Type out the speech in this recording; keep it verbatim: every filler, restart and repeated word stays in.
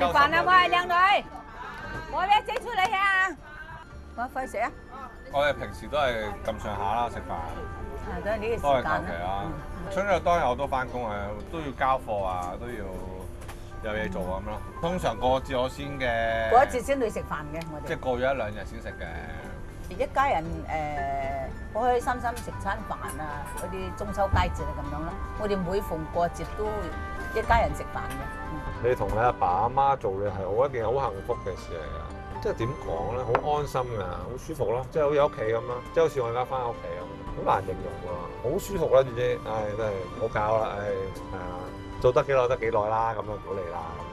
食飯啦，喂，靚女，我咧整出嚟啊！我快食啊！ 我哋平時都係咁上下啦，食飯。 啊，都係呢個時都係求間其啦啦。。 春咗當日我都翻工啊，都要交貨啊，都要有嘢做咁咯。通常過節我先嘅。 過一節先去食飯嘅，我哋。 即係過咗一兩日先食嘅。 一家人誒開開心心食餐飯啊，嗰啲中秋佳節啊咁樣咯。我哋每逢過節都一家人食飯嘅。 你同你阿爸阿媽做嘅係好一件好幸福嘅事嚟㗎。即係點講咧？好安心㗎，好舒服咯。即係好似屋企咁咯。即係好似我而家翻屋企咁，好難形容喎。好舒服啦，總之，唉，真係唔好搞啦，唉，係啊，做得幾耐得幾耐啦，咁就唔好嚟啦。